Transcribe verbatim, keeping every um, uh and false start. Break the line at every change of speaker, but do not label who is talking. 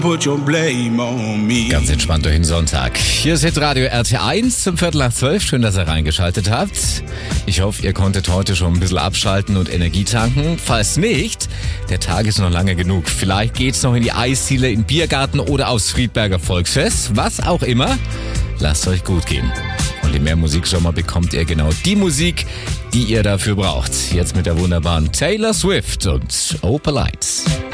Put your blame on me.
Ganz entspannt durch den Sonntag. Hier ist Hitradio R T eins zum Viertel nach zwölf. Schön, dass ihr reingeschaltet habt. Ich hoffe, ihr konntet heute schon ein bisschen abschalten und Energie tanken. Falls nicht, der Tag ist noch lange genug. Vielleicht geht's noch in die Eisdiele, in den Biergarten oder aufs Friedberger Volksfest. Was auch immer. Lasst euch gut gehen. Und in mehr Musiksommer bekommt ihr genau die Musik, die ihr dafür braucht. Jetzt mit der wunderbaren Taylor Swift und Opalite.